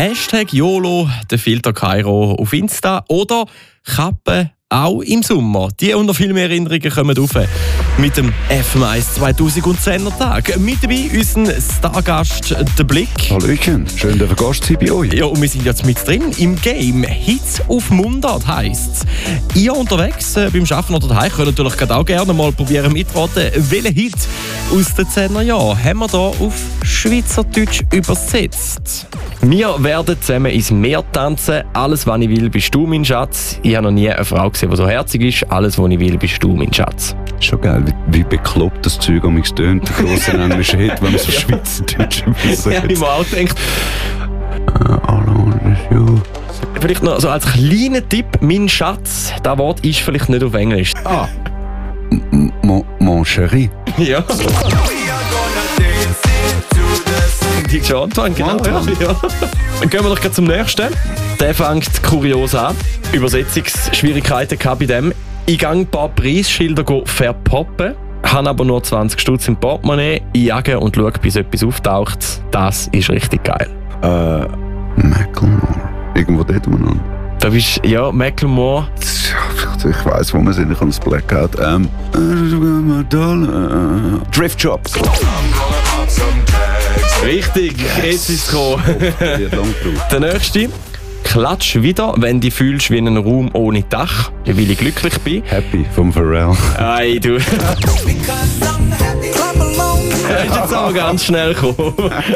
#YOLO, der Filter Kairo auf Insta oder Kappe auch im Sommer. Die und noch viel mehr Erinnerungen kommen rauf mit dem FM1 2010er Tag. Mit dabei unser Stargast, der Blick. Hallöchen, schön, dass ihr Gast sein bei euch. Ja, und wir sind jetzt mit drin im Game. Hits auf Mundart heisst es. Ihr unterwegs beim Arbeiten oder daheim könnt natürlich gerade auch gerne mal probieren mitraten, welchen Hit aus den 10er Jahren haben wir hier auf Schweizerdeutsch übersetzt. Wir werden zusammen ins Meer tanzen. Alles, was ich will, bist du, mein Schatz. Ich habe noch nie eine Frau gesehen, die so herzig ist. Alles, was ich will, bist du, mein Schatz. Schon geil, wie bekloppt das Zeug an mich tönt, der grosse englische Hit, wenn man so Schweizerdeutsch übersetzt. Ja, ich mir auch gedacht. All I want is you. Vielleicht noch so als kleiner Tipp, mein Schatz, das Wort ist vielleicht nicht auf Englisch. Ah, mon chéri. Ja. Die Antoine, genau. Ja. Dann gehen wir doch gleich zum nächsten. Der fängt kurios an. Übersetzungsschwierigkeiten gehabt bei dem. Ich gehe ein paar Preisschilder verpoppen, habe aber nur 20 Stutz im Portemonnaie, jagen und schaue, bis etwas auftaucht. Das ist richtig geil. Macklemore. Irgendwo dort noch. Da bist ja Macklemore. Ich weiss, wo wir sind, ich habe das Blackout. Drift Jobs. Richtig, jetzt ist es gekommen. Der nächste. Klatsch wieder, wenn du fühlst wie einen Raum ohne Dach, weil ich glücklich bin. Happy vom Pharrell. Ei, du. Das ist jetzt aber ganz schnell gekommen.